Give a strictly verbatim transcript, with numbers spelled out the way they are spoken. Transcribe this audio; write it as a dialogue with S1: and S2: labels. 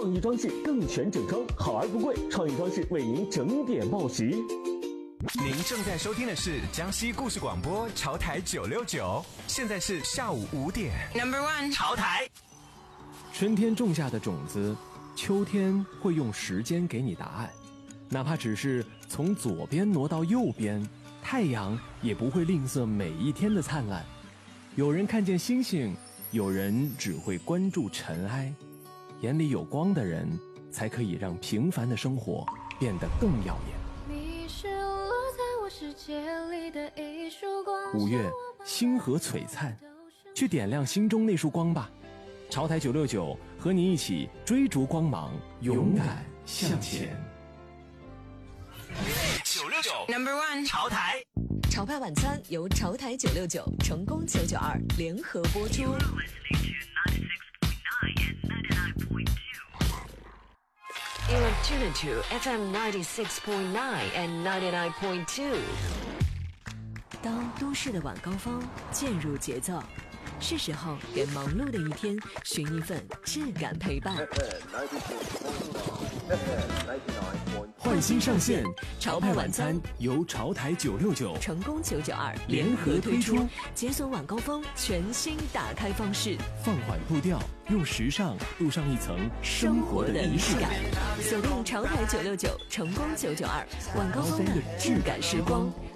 S1: 创意装饰更全整装，好而不贵。创意装饰为您整点报时。
S2: 您正在收听的是江西故事广播潮台九六九，现在是下午五点。Number one， 潮台。
S3: 春天种下的种子，秋天会用时间给你答案。哪怕只是从左边挪到右边，太阳也不会吝啬每一天的灿烂。有人看见星星，有人只会关注尘埃。眼里有光的人，才可以让平凡的生活变得更耀眼。
S4: 你是落在我世界里的一束光。
S3: 五月，星河璀璨，去点亮心中那束光吧。潮台九六九和你一起追逐光芒，勇敢向前。
S2: 九六九 Number One 潮台。
S5: 潮派晚餐由潮台九六九、成功九九二联合播出。
S6: You are tuned to F M ninety-six point nine and ninety-nine point two。
S5: 当都市的晚高峰渐入节奏，是时候给忙碌的一天寻一份质感陪伴。
S3: 换新上线，潮派晚餐由潮台九六九、
S5: 成功九九二
S3: 联合推出，
S5: 解锁晚高峰全新打开方式，
S3: 放缓步调，用时尚镀上一层生活的仪式感。
S5: 锁定潮台九六九、成功九九二晚高峰的质感时光。